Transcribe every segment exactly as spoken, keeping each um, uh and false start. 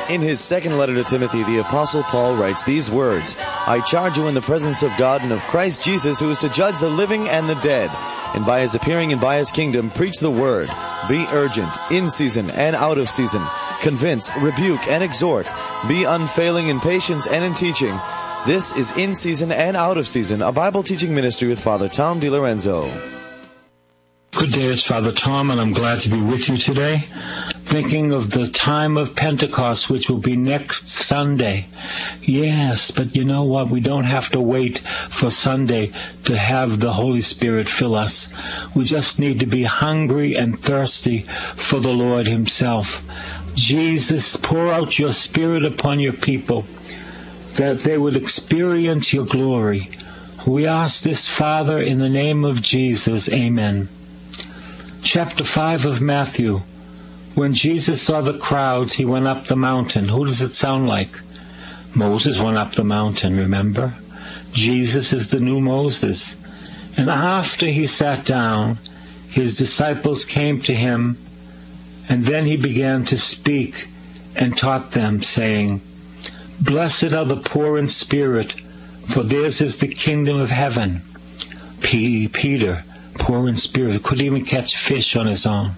In his second letter to Timothy, the Apostle Paul writes these words, I charge you in the presence of God and of Christ Jesus, who is to judge the living and the dead, and by his appearing and by his kingdom, preach the word. Be urgent, in season and out of season. Convince, rebuke, and exhort. Be unfailing in patience and in teaching. This is In Season and Out of Season, a Bible teaching ministry with Father Tom DiLorenzo. Good day, it's Father Tom, and I'm glad to be with you today. Thinking of the time of Pentecost, which will be next Sunday. Yes, but you know what? We don't have to wait for Sunday to have the Holy Spirit fill us. We just need to be hungry and thirsty for the Lord himself. Jesus, pour out your Spirit upon your people, that they would experience your glory. We ask this, Father, in the name of Jesus. Amen. Chapter five of Matthew. When Jesus saw the crowds, he went up the mountain. Who does it sound like? Moses went up the mountain, remember? Jesus is the new Moses. And after he sat down, his disciples came to him, and then he began to speak and taught them, saying, Blessed are the poor in spirit, for theirs is the kingdom of heaven. P- Peter, poor in spirit, couldn't even catch fish on his own.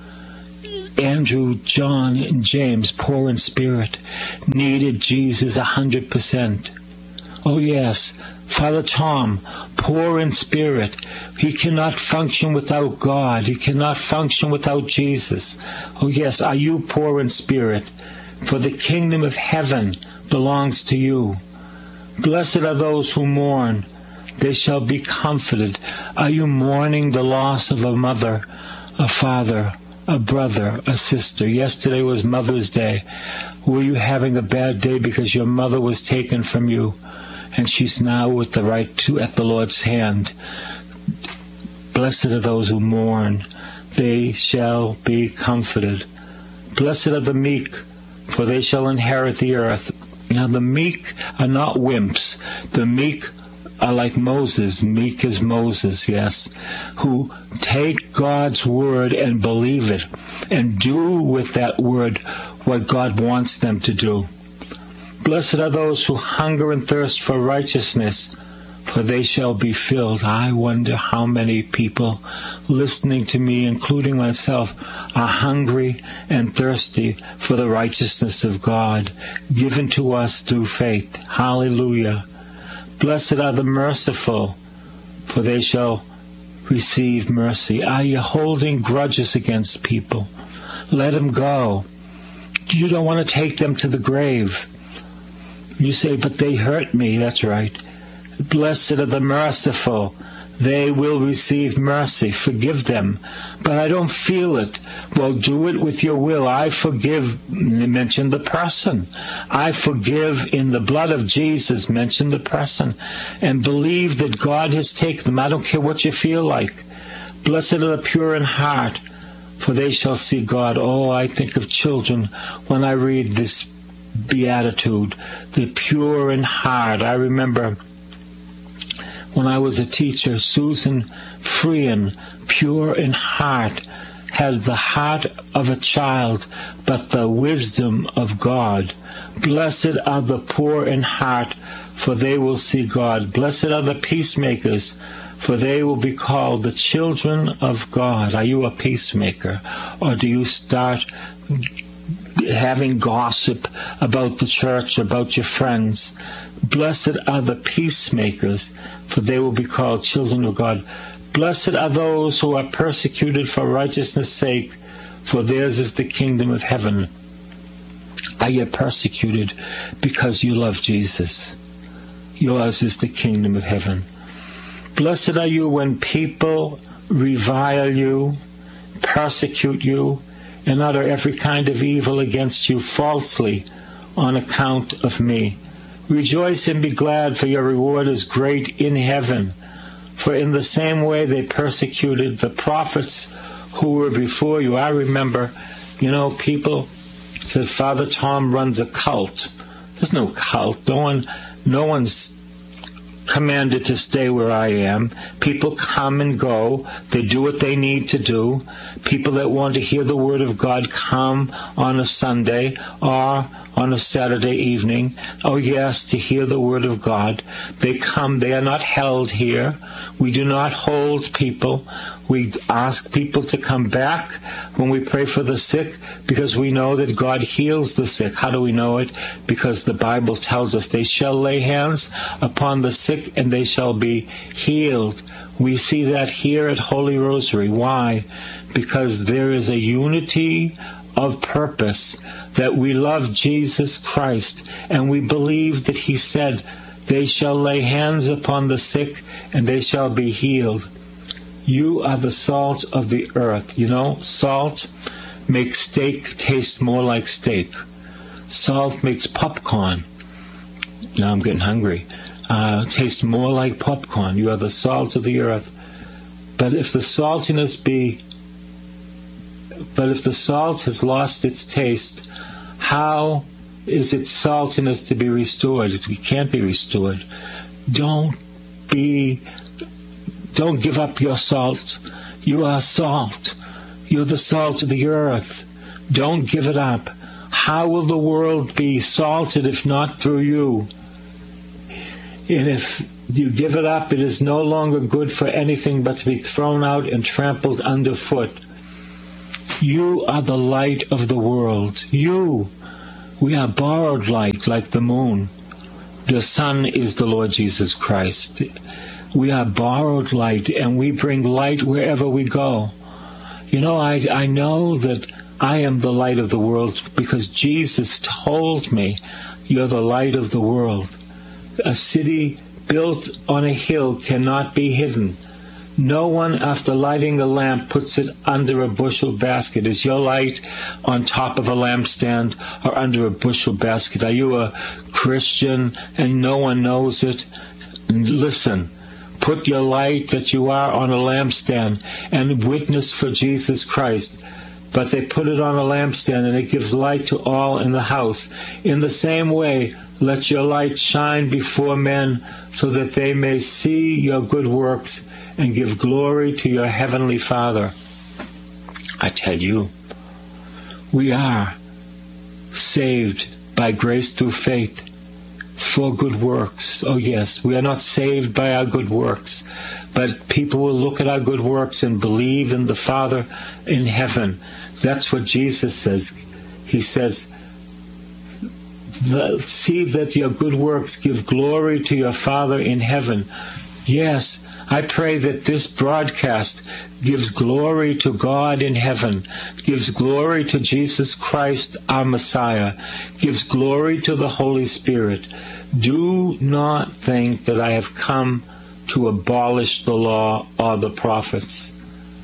Andrew, John, and James, poor in spirit, needed Jesus a hundred percent. Oh yes, Father Tom, poor in spirit. He cannot function without God. He cannot function without Jesus. Oh yes, are you poor in spirit? For the kingdom of heaven belongs to you. Blessed are those who mourn. They shall be comforted. Are you mourning the loss of a mother, a father, a brother, a sister? Yesterday was Mother's Day. Were you having a bad day because your mother was taken from you and she's now with the right to at the Lord's hand? Blessed are those who mourn. They shall be comforted. Blessed are the meek, for they shall inherit the earth. Now the meek are not wimps. The meek are like Moses, meek as Moses, yes, who take God's word and believe it and do with that word what God wants them to do. Blessed are those who hunger and thirst for righteousness, for they shall be filled. I wonder how many people listening to me, including myself, are hungry and thirsty for the righteousness of God given to us through faith. Hallelujah. Blessed are the merciful, for they shall receive mercy. Are you holding grudges against people? Let them go. You don't want to take them to the grave. You say, but they hurt me. That's right. Blessed are the merciful. They will receive mercy. Forgive them. But I don't feel it. Well, do it with your will. I forgive. Mention the person. I forgive in the blood of Jesus. Mention the person. And believe that God has taken them. I don't care what you feel like. Blessed are the pure in heart, for they shall see God. Oh, I think of children when I read this beatitude. The pure in heart. I remember when I was a teacher, Susan Freehan, pure in heart, had the heart of a child, but the wisdom of God. Blessed are the poor in heart, for they will see God. Blessed are the peacemakers, for they will be called the children of God. Are you a peacemaker? Or do you start having gossip about the church, about your friends? Blessed are the peacemakers, for they will be called children of God. Blessed are those who are persecuted for righteousness' sake, for theirs is the kingdom of heaven. Are you persecuted because you love Jesus? Yours is the kingdom of heaven. Blessed are you when people revile you, persecute you, and utter every kind of evil against you falsely on account of me. Rejoice and be glad, for your reward is great in heaven. For in the same way they persecuted the prophets who were before you. I remember, you know, people said, Father Tom runs a cult. There's no cult. No one, no one's commanded to stay where I am. People come and go. They do what they need to do. People that want to hear the Word of God come on a Sunday or on a Saturday evening. Oh yes, to hear the Word of God. They come. They are not held here. We do not hold people. We ask people to come back when we pray for the sick, because we know that God heals the sick. How do we know it? Because the Bible tells us they shall lay hands upon the sick and they shall be healed. We see that here at Holy Rosary. Why? Because there is a unity of purpose, that we love Jesus Christ and we believe that He said, they shall lay hands upon the sick and they shall be healed. You are the salt of the earth. You know, salt makes steak taste more like steak. Salt makes popcorn. Now I'm getting hungry. Uh, tastes more like popcorn. You are the salt of the earth. But if the saltiness be, but if the salt has lost its taste, how is its saltiness to be restored? It can't be restored. Don't be, don't give up your salt. You are salt. You're the salt of the earth. Don't give it up. How will the world be salted if not through you? And if you give it up, it is no longer good for anything but to be thrown out and trampled underfoot. You are the light of the world. You. We are borrowed light like the moon. The sun is the Lord Jesus Christ. We are borrowed light, and we bring light wherever we go. You know, I, I know that I am the light of the world because Jesus told me, you're the light of the world. A city built on a hill cannot be hidden. No one, after lighting a lamp, puts it under a bushel basket. Is your light on top of a lampstand or under a bushel basket? Are you a Christian and no one knows it? And listen, put your light that you are on a lampstand and witness for Jesus Christ. But they put it on a lampstand and it gives light to all in the house. In the same way, let your light shine before men so that they may see your good works and give glory to your heavenly Father. I tell you, we are saved by grace through faith for good works. Oh yes, we are not saved by our good works, but people will look at our good works and believe in the Father in heaven. That's what Jesus says. He says, see that your good works give glory to your Father in heaven. Yes, I pray that this broadcast gives glory to God in heaven, gives glory to Jesus Christ, our Messiah, gives glory to the Holy Spirit. Do not think that I have come to abolish the law or the prophets.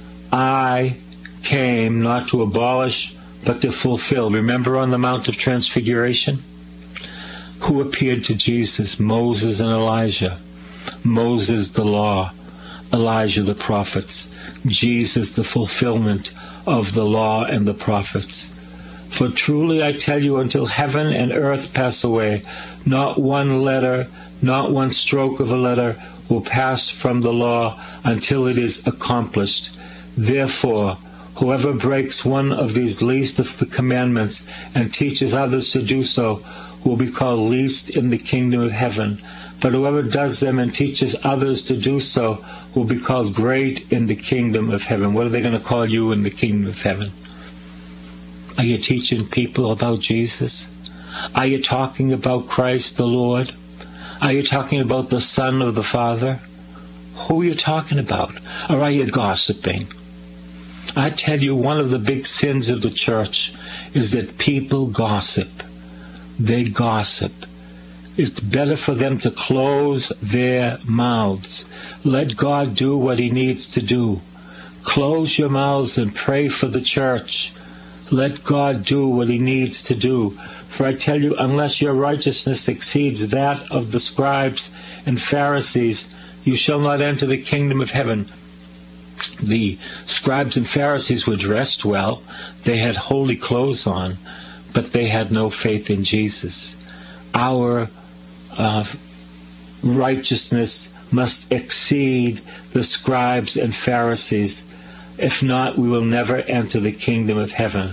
I came not to abolish, but to fulfill. Remember on the Mount of Transfiguration? Who appeared to Jesus? Moses and Elijah. Moses the law, Elijah the prophets, Jesus the fulfillment of the law and the prophets. For truly I tell you, until heaven and earth pass away, not one letter, not one stroke of a letter will pass from the law until it is accomplished. Therefore, whoever breaks one of these least of the commandments and teaches others to do so will be called least in the kingdom of heaven. But whoever does them and teaches others to do so will be called great in the kingdom of heaven. What are they going to call you in the kingdom of heaven? Are you teaching people about Jesus? Are you talking about Christ the Lord? Are you talking about the Son of the Father? Who are you talking about? Or are you gossiping? I tell you, one of the big sins of the church is that people gossip. They gossip. It's better for them to close their mouths. Let God do what He needs to do. Close your mouths and pray for the church. Let God do what He needs to do. For I tell you, unless your righteousness exceeds that of the scribes and Pharisees, you shall not enter the kingdom of heaven. The scribes and Pharisees were dressed well. They had holy clothes on, but they had no faith in Jesus. Our uh, righteousness must exceed the scribes and Pharisees. If not, we will never enter the kingdom of heaven.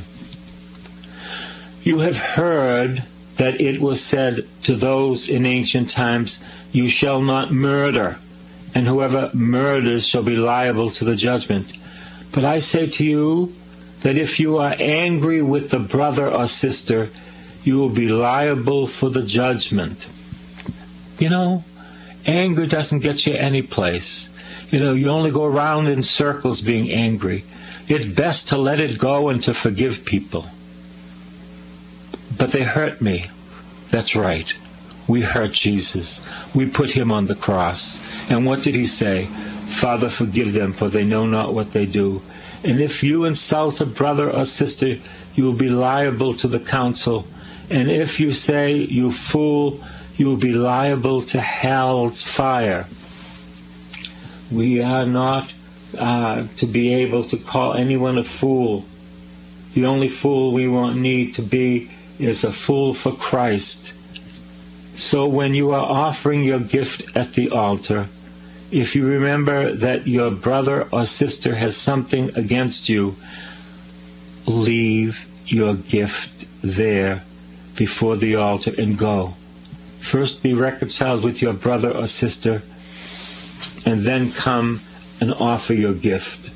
You have heard that it was said to those in ancient times, you shall not murder, and whoever murders shall be liable to the judgment. But I say to you that if you are angry with the brother or sister, you will be liable for the judgment. You know, anger doesn't get you any place. You know, you only go around in circles being angry. It's best to let it go and to forgive people. But they hurt me. That's right. We hurt Jesus. We put him on the cross. And what did he say? Father, forgive them, for they know not what they do. And if you insult a brother or sister, you will be liable to the council. And if you say, you fool, you will be liable to hell's fire. We are not uh, to be able to call anyone a fool. The only fool we won't need to be is a fool for Christ. So when you are offering your gift at the altar, if you remember that your brother or sister has something against you, leave your gift there before the altar and go. First be reconciled with your brother or sister, and then come and offer your gift.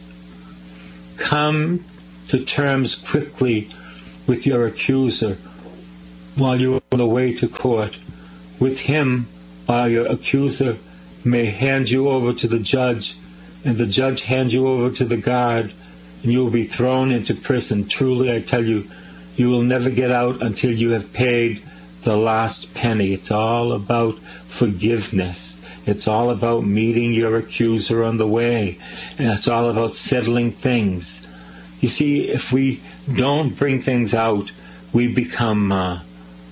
Come to terms quickly with your accuser while you are on the way to court. With him, while your accuser may hand you over to the judge, and the judge hand you over to the guard, and you will be thrown into prison. Truly, I tell you, you will never get out until you have paid the last penny. It's all about forgiveness. It's all about meeting your accuser on the way. And it's all about settling things. You see, if we don't bring things out, we become uh,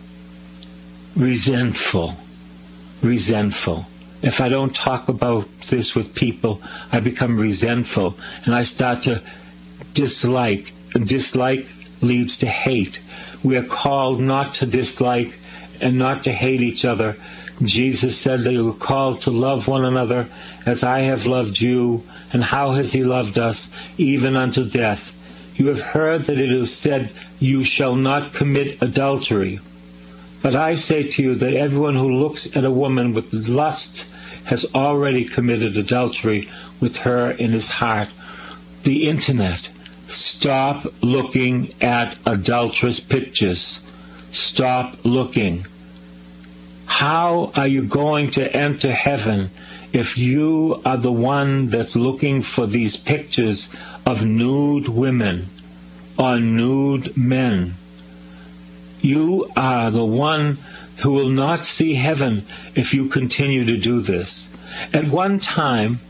resentful. Resentful. If I don't talk about this with people, I become resentful. And I start to dislike. Dislike leads to hate. We are called not to dislike and not to hate each other. Jesus said that we were called to love one another as I have loved you. And how has he loved us? Even unto death. You have heard that it is said, you shall not commit adultery. But I say to you that everyone who looks at a woman with lust has already committed adultery with her in his heart. The internet. Stop looking at adulterous pictures. Stop looking. How are you going to enter heaven if you are the one that's looking for these pictures of nude women or nude men? You are the one who will not see heaven if you continue to do this. At one time,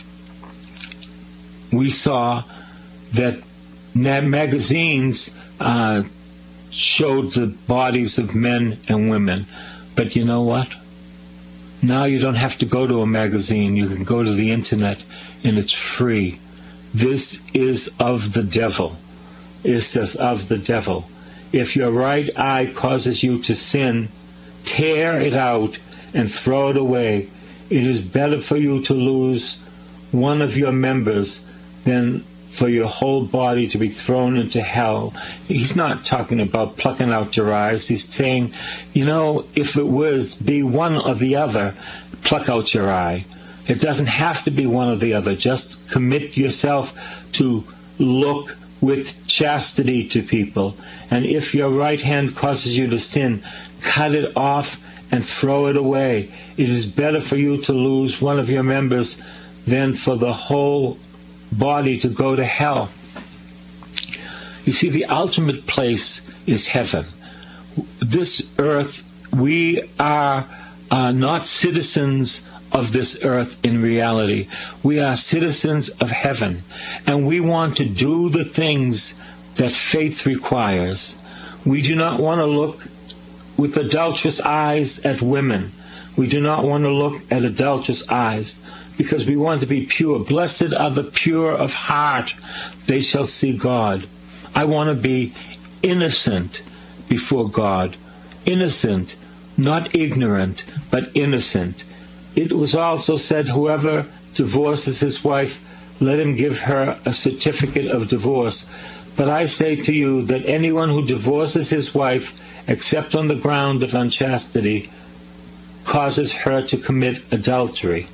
we saw that magazines uh, showed the bodies of men and women. But you know what? Now you don't have to go to a magazine. You can go to the internet, and it's free. This is of the devil. It says of the devil. If your right eye causes you to sin, tear it out and throw it away. It is better for you to lose one of your members than for your whole body to be thrown into hell. He's not talking about plucking out your eyes. He's saying, you know, if it was be one or the other, pluck out your eye. It doesn't have to be one or the other. Just commit yourself to look with chastity to people. And if your right hand causes you to sin, cut it off and throw it away. It is better for you to lose one of your members than for the whole body to go to hell. You see, the ultimate place is heaven. This earth, we are uh, not citizens of this earth in reality. We are citizens of heaven, and we want to do the things that faith requires. We do not want to look with adulterous eyes at women. We do not want to look at adulterous eyes, because we want to be pure. Blessed are the pure of heart, they shall see God. I want to be innocent before God. Innocent, not ignorant, but innocent. It was also said, whoever divorces his wife, let him give her a certificate of divorce. But I say to you that anyone who divorces his wife, except on the ground of unchastity, causes her to commit adultery.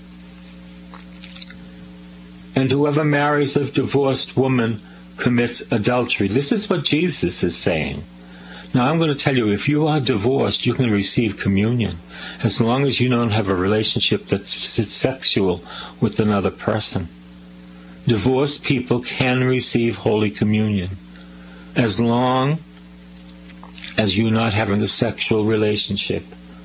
And whoever marries a divorced woman commits adultery. This is what Jesus is saying. Now I'm going to tell you, if you are divorced, you can receive communion, as long as you don't have a relationship that's sexual with another person. Divorced people can receive Holy Communion, as long as you're not having a sexual relationship.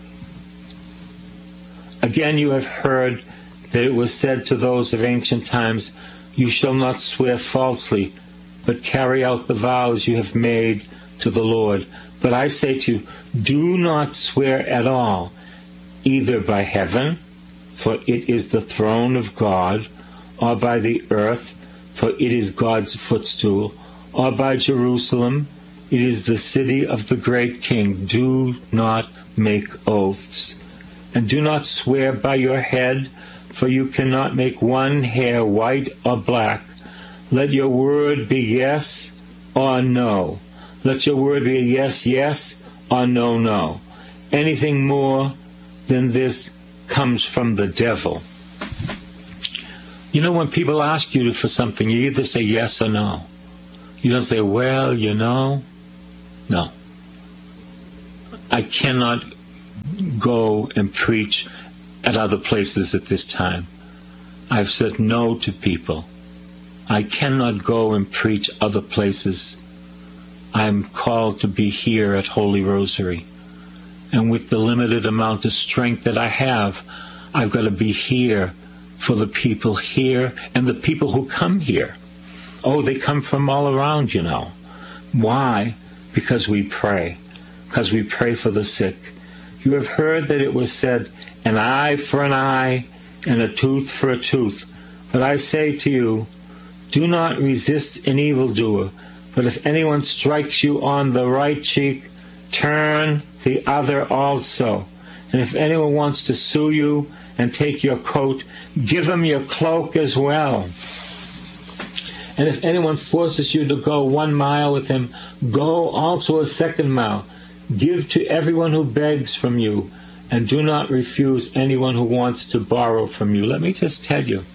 Again, you have heard that it was said to those of ancient times, you shall not swear falsely, but carry out the vows you have made to the Lord. But I say to you, do not swear at all, either by heaven, for it is the throne of God, or by the earth, for it is God's footstool, or by Jerusalem, it is the city of the great King. Do not make oaths. And do not swear by your head, for you cannot make one hair white or black. Let your word be yes or no. Let your word be yes, yes, or no, no. Anything more than this comes from the devil. You know, when people ask you for something, you either say yes or no. You don't say, well, you know. No. I cannot go and preach at other places at this time. I've said no to people. I cannot go and preach other places. I'm called to be here at Holy Rosary. And with the limited amount of strength that I have, I've got to be here for the people here and the people who come here. Oh, they come from all around, you know. Why? Because we pray. Because we pray for the sick. You have heard that it was said, an eye for an eye and a tooth for a tooth. But I say to you, do not resist an evildoer. But if anyone strikes you on the right cheek, turn the other also. And if anyone wants to sue you and take your coat, give him your cloak as well. And if anyone forces you to go one mile with him, go also a second mile. Give to everyone who begs from you, and do not refuse anyone who wants to borrow from you. Let me just tell you,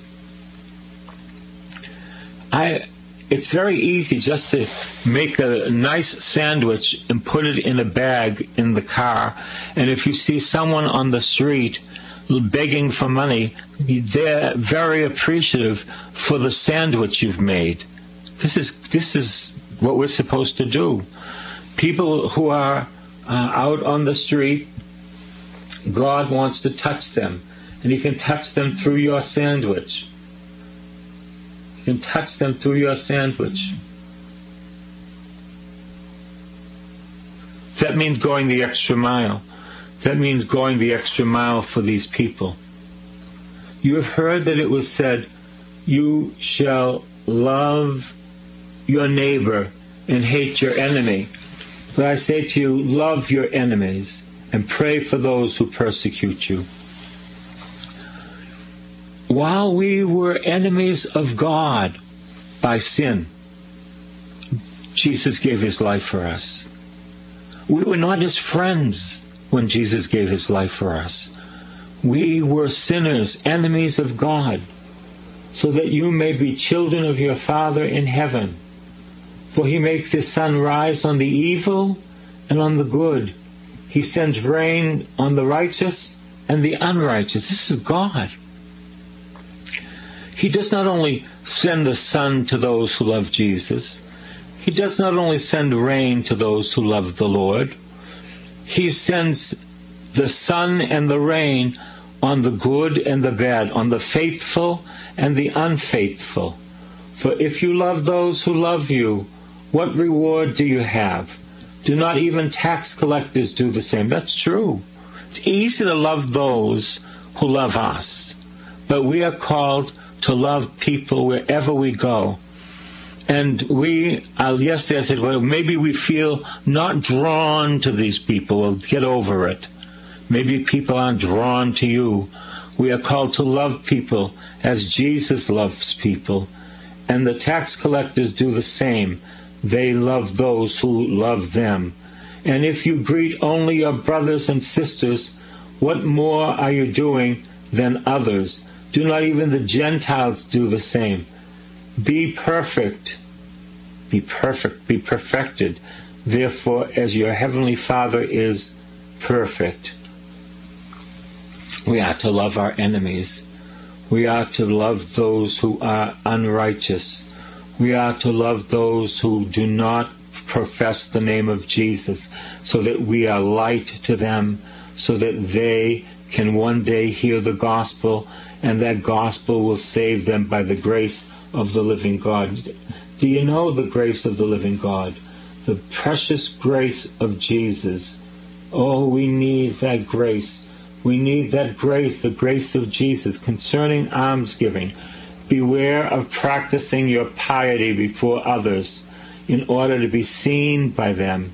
I, it's very easy just to make a nice sandwich and put it in a bag in the car. And if you see someone on the street begging for money, they're very appreciative for the sandwich you've made. This is this is what we're supposed to do. People who are uh, out on the street, God wants to touch them, and He can touch them through your sandwich. He can touch them through your sandwich. That means going the extra mile. That means going the extra mile for these people. You have heard that it was said, you shall love your neighbor and hate your enemy. But I say to you, love your enemies and pray for those who persecute you. While we were enemies of God by sin, Jesus gave His life for us. We were not His friends when Jesus gave His life for us. We were sinners, enemies of God, so that you may be children of your Father in heaven. For He makes His sun rise on the evil and on the good. He sends rain on the righteous and the unrighteous. This is God. He does not only send the sun to those who love Jesus. He does not only send rain to those who love the Lord. He sends the sun and the rain on the good and the bad, on the faithful and the unfaithful. For if you love those who love you, what reward do you have? Do not even tax collectors do the same? That's true. It's easy to love those who love us, but we are called to love people wherever we go. And we, uh, yesterday I said, well, maybe we feel not drawn to these people. Well, get over it. Maybe people aren't drawn to you. We are called to love people as Jesus loves people. And the tax collectors do the same. They love those who love them. And if you greet only your brothers and sisters, what more are you doing than others? Do not even the Gentiles do the same? Be perfect. Be perfect. Be perfected. Therefore, as your heavenly Father is perfect. We are to love our enemies. We are to love those who are unrighteous. We are to love those who do not profess the name of Jesus, so that we are light to them, so that they can one day hear the gospel, and that gospel will save them by the grace of the living God. Do you know the grace of the living God? The precious grace of Jesus. Oh, we need that grace. We need that grace, the grace of Jesus concerning almsgiving. Beware of practicing your piety before others in order to be seen by them.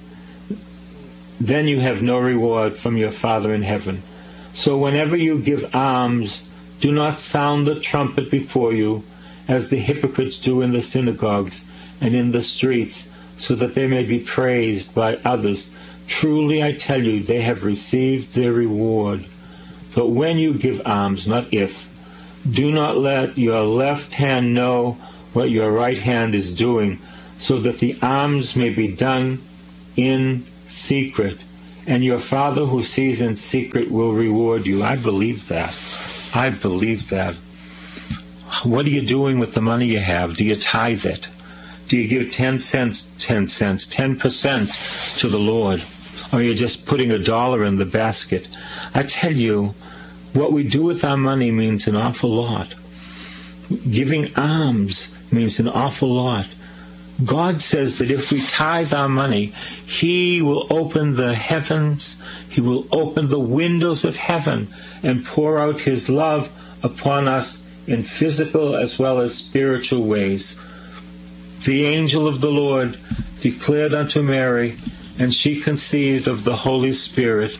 Then you have no reward from your Father in heaven. So whenever you give alms, do not sound the trumpet before you, as the hypocrites do in the synagogues and in the streets, so that they may be praised by others. Truly I tell you, they have received their reward. But when you give alms, not if, do not let your left hand know what your right hand is doing, so that the alms may be done in secret, and your Father who sees in secret will reward you. I believe that. I believe that. What are you doing with the money you have? Do you tithe it? Do you give ten cents, ten cents, ten percent to the Lord? Or are you just putting a dollar in the basket? I tell you, what we do with our money means an awful lot. Giving alms means an awful lot. God says that if we tithe our money, He will open the heavens, He will open the windows of heaven and pour out His love upon us in physical as well as spiritual ways. The angel of the Lord declared unto Mary, and she conceived of the Holy Spirit.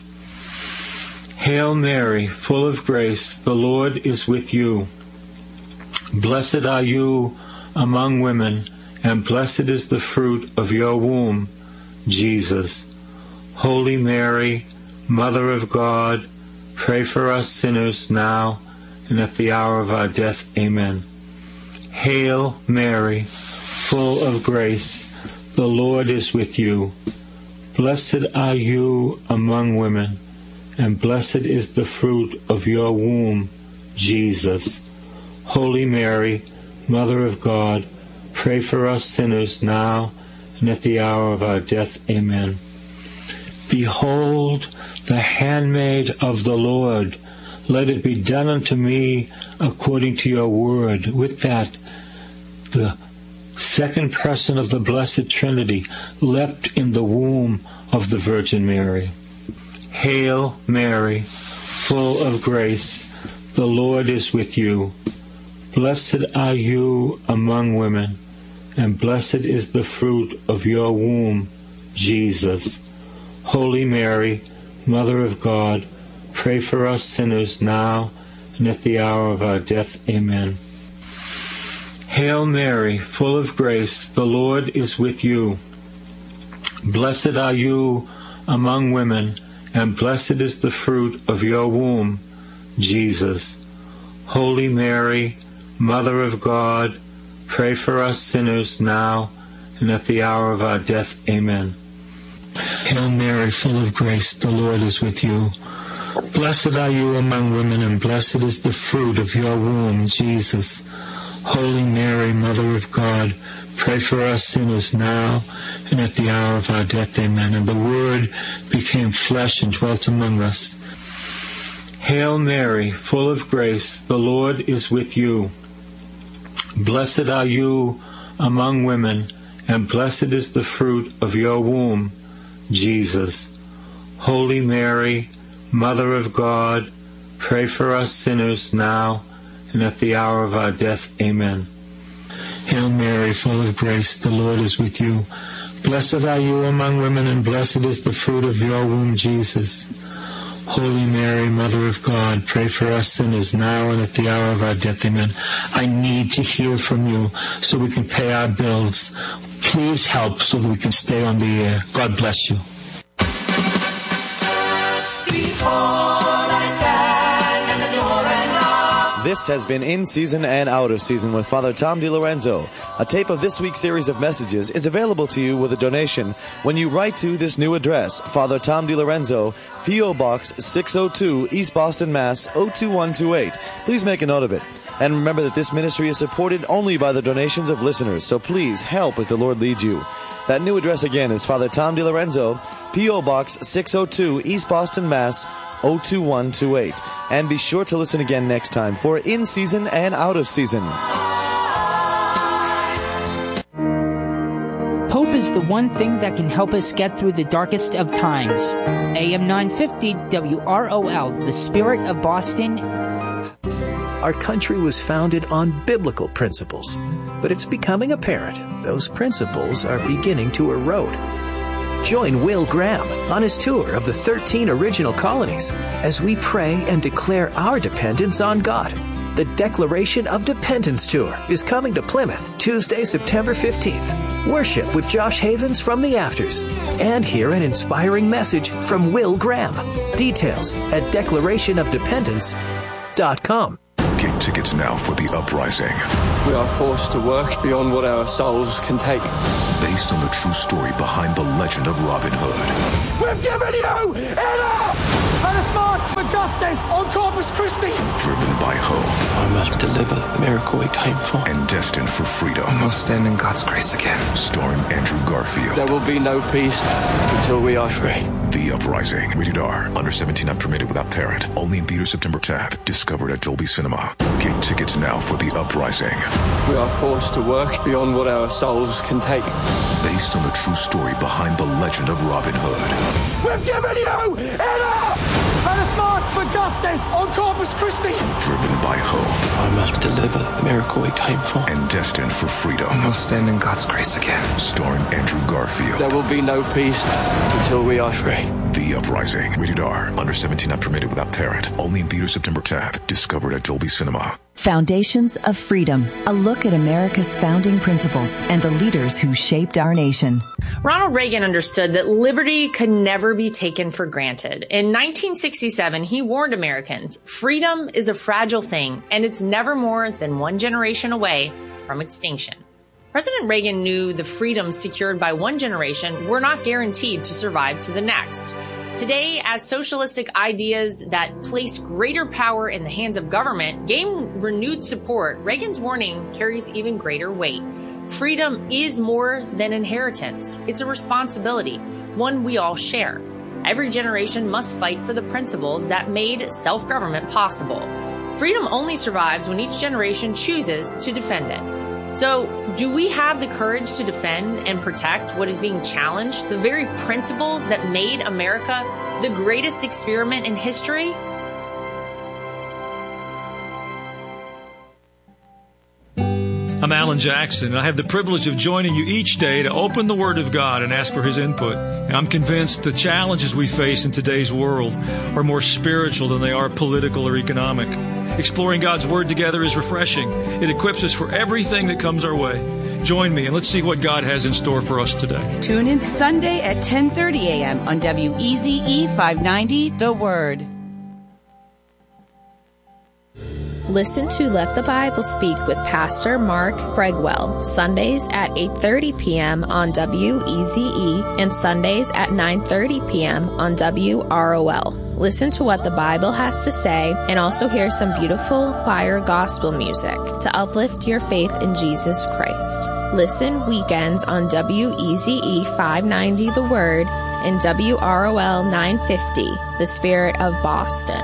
Hail Mary, full of grace, the Lord is with you. Blessed are you among women, and blessed is the fruit of your womb, Jesus. Holy Mary, Mother of God, pray for us sinners now and at the hour of our death. Amen. Hail Mary, full of grace, the Lord is with you. Blessed are you among women, and blessed is the fruit of your womb, Jesus. Holy Mary, Mother of God, pray for us sinners now and at the hour of our death. Amen. Behold the handmaid of the Lord. Let it be done unto me according to your word. With that, the second person of the Blessed Trinity leapt in the womb of the Virgin Mary. Hail Mary, full of grace, the Lord is with you. Blessed are you among women, and blessed is the fruit of your womb, Jesus. Holy Mary, Mother of God, pray for us sinners now and at the hour of our death. Amen. Hail Mary, full of grace, the Lord is with you. Blessed are you among women, and blessed is the fruit of your womb, Jesus. Holy Mary, Mother of God, pray for us sinners now and at the hour of our death. Amen. Hail Mary, full of grace, the Lord is with you. Blessed are you among women, and blessed is the fruit of your womb, Jesus. Holy Mary, Mother of God, pray for us sinners now and at the hour of our death. Amen. And the Word became flesh and dwelt among us. Hail Mary, full of grace, the Lord is with you. Blessed are you among women, and blessed is the fruit of your womb, Jesus. Holy Mary, Mother of God, pray for us sinners now and at the hour of our death. Amen. Hail Mary, full of grace, the Lord is with you. Blessed are you among women, and blessed is the fruit of your womb, Jesus. Holy Mary, Mother of God, pray for us sinners now and at the hour of our death. Amen. I need to hear from you so we can pay our bills. Please help so that we can stay on the air. God bless you. This has been In Season and Out of Season with Father Tom DiLorenzo. A tape of this week's series of messages is available to you with a donation when you write to this new address, Father Tom DiLorenzo, P O. Box six oh two, East Boston, Mass. oh two one two eight. Please make a note of it. And remember that this ministry is supported only by the donations of listeners, so please help as the Lord leads you. That new address again is Father Tom DiLorenzo, P O. Box six oh two, East Boston, Mass. oh two one two eight. And be sure to listen again next time for In Season and Out of Season. Hope is the one thing that can help us get through the darkest of times. A M nine fifty W R O L, the Spirit of Boston. Our country was founded on biblical principles, but it's becoming apparent those principles are beginning to erode. Join Will Graham on his tour of the thirteen original colonies as we pray and declare our dependence on God. The Declaration of Dependence Tour is coming to Plymouth Tuesday, September fifteenth. Worship with Josh Havens from the Afters and hear an inspiring message from Will Graham. Details at declaration of dependence dot com. Get tickets now for The Uprising. We are forced to work beyond what our souls can take. Based on the true story behind the legend of Robin Hood. We've given you enough! Let us march for justice on Corpus Christi! Driven by hope. I must deliver the miracle we came for. And destined for freedom. I must stand in God's grace again. Starring Andrew Garfield. There will be no peace until we are free. The Uprising. Rated R. Under seventeen, not permitted without parent. Only in theaters September tenth. Discovered at Dolby Cinema. Get tickets now for The Uprising. We are forced to work beyond what our souls can take. Based on the true story behind the legend of Robin Hood. We've given you enough! Let us march for justice on Corpus Christi! Driven by hope. I must deliver the miracle we came for. And destined for freedom. I must stand in God's grace again. Starring Andrew Garfield. There will be no peace until we are free. The Uprising. Rated R. Under seventeen, not permitted without parent. Only in theaters September tenth. Discovered at Dolby Cinema. Foundations of Freedom, a look at America's founding principles and the leaders who shaped our nation. Ronald Reagan understood that liberty could never be taken for granted. In nineteen sixty-seven, he warned Americans, freedom is a fragile thing, and it's never more than one generation away from extinction. President Reagan knew the freedoms secured by one generation were not guaranteed to survive to the next. Today, as socialistic ideas that place greater power in the hands of government gain renewed support, Reagan's warning carries even greater weight. Freedom is more than inheritance. It's a responsibility, one we all share. Every generation must fight for the principles that made self-government possible. Freedom only survives when each generation chooses to defend it. So, do we have the courage to defend and protect what is being challenged, the very principles that made America the greatest experiment in history? I'm Alan Jackson, and I have the privilege of joining you each day to open the Word of God and ask for His input. I'm convinced the challenges we face in today's world are more spiritual than they are political or economic. Exploring God's Word together is refreshing. It equips us for everything that comes our way. Join me, and let's see what God has in store for us today. Tune in Sunday at ten thirty a.m. on W E Z E five ninety, The Word. Listen to Let the Bible Speak with Pastor Mark Bregwell, Sundays at eight thirty p.m. on W E Z E and Sundays at nine thirty p.m. on W R O L. Listen to what the Bible has to say and also hear some beautiful choir gospel music to uplift your faith in Jesus Christ. Listen weekends on W E Z E five ninety The Word and W R O L nine fifty, The Spirit of Boston.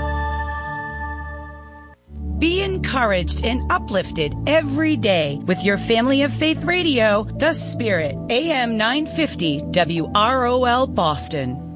Be encouraged and uplifted every day with your Family of Faith Radio, The Spirit, A M nine fifty W R O L Boston.